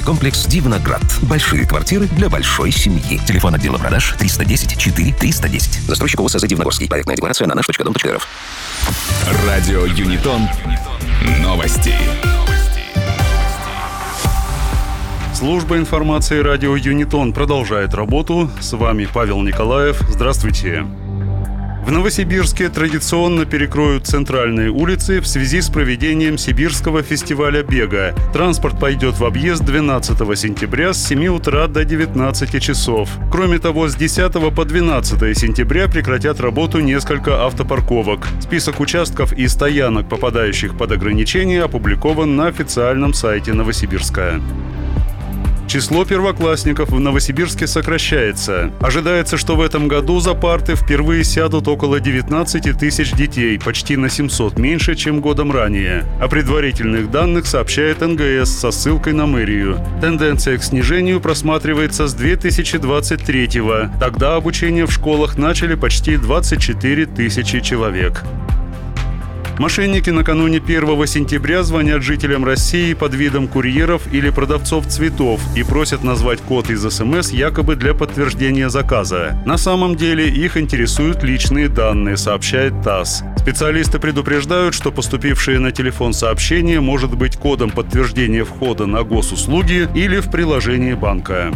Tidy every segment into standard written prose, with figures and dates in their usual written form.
комплекс «Дивноград». Большие квартиры для большой семьи. Телефон отдела продаж 310 4 310. Застройщик ОСЗ «Дивногорский». Проектная декларация на наш.дом.рф. Радио Юнитон. Новости. Служба информации радио Юнитон продолжает работу. С вами Павел Николаев. Здравствуйте. В Новосибирске традиционно перекроют центральные улицы в связи с проведением Сибирского фестиваля бега. Транспорт пойдет в объезд 12 сентября с 7 утра до 19 часов. Кроме того, с 10 по 12 сентября прекратят работу несколько автопарковок. Список участков и стоянок, попадающих под ограничения, опубликован на официальном сайте Новосибирска. Число первоклассников в Новосибирске сокращается. Ожидается, что в этом году за парты впервые сядут около 19 тысяч детей, почти на 700 меньше, чем годом ранее. О предварительных данных сообщает НГС со ссылкой на мэрию. Тенденция к снижению просматривается с 2023-го. Тогда обучение в школах начали почти 24 тысячи человек. Мошенники накануне 1 сентября звонят жителям России под видом курьеров или продавцов цветов и просят назвать код из СМС якобы для подтверждения заказа. На самом деле их интересуют личные данные, сообщает ТАСС. Специалисты предупреждают, что поступившее на телефон сообщение может быть кодом подтверждения входа на госуслуги или в приложении банка.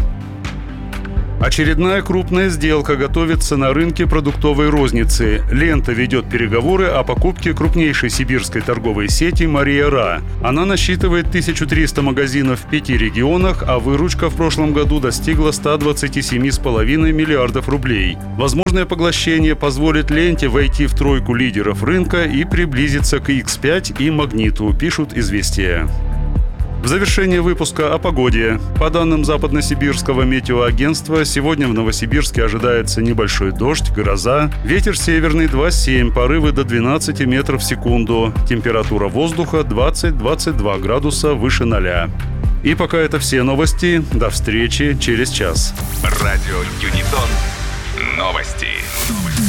Очередная крупная сделка готовится на рынке продуктовой розницы. «Лента» ведет переговоры о покупке крупнейшей сибирской торговой сети «Мария Ра». Она насчитывает 1300 магазинов в 5 регионах, а выручка в прошлом году достигла 127,5 миллиардов рублей. Возможное поглощение позволит «Ленте» войти в тройку лидеров рынка и приблизиться к X5 и «Магниту», пишут «Известия». В завершение выпуска о погоде. По данным Западносибирского метеоагентства, сегодня в Новосибирске ожидается небольшой дождь, гроза. Ветер северный 2,7, порывы до 12 метров в секунду. Температура воздуха 20-22 градуса выше 0. И пока это все новости. До встречи через час. Радио Юнитон. Новости.